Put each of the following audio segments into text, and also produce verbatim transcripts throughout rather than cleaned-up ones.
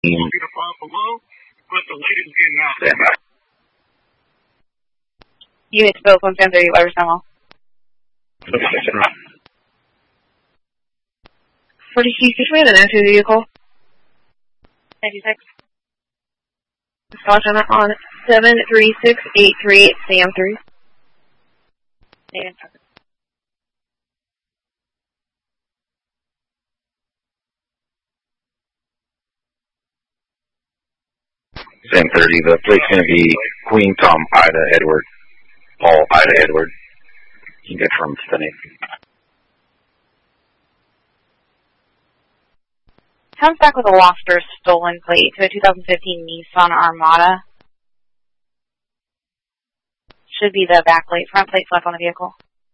below, but the light is getting out. Stand Units built one seven thirty, Weber Samuel. forty-six, situated an entry vehicle. ninety-six. Caution on seven three six eight three eight, Sam three. ten thirty, the plate's going to be Queen Tom Ida Edward, Paul Ida Edward. You can get from Stunning. Comes back with a lost or stolen plate to a two thousand fifteen Nissan Armada. Should be the back plate. Front plate's left on the vehicle.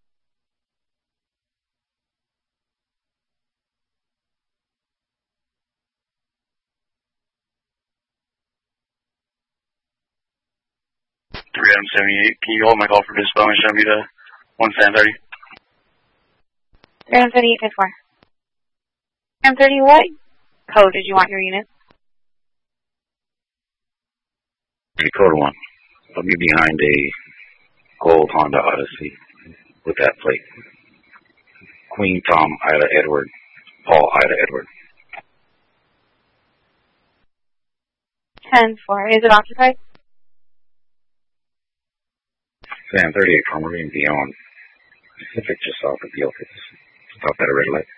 three Adam seventy-eight, can you hold my call for dispo and show me the one seven thirty? three Adam seventy-eight, ten four. M thirty, what code did you want your unit? Dakota one. I'll be behind a gold Honda Odyssey with that plate. Queen Tom Ida Edward, Paul Ida Edward. ten four. Is it occupied? Sam thirty-eight from Marine Beyond. Pacific just south of the office. Stop at a red light.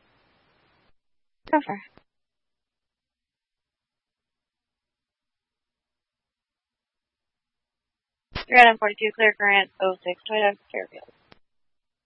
Go for it. three Adam forty-two, clear current oh six, Toyota Fairfield.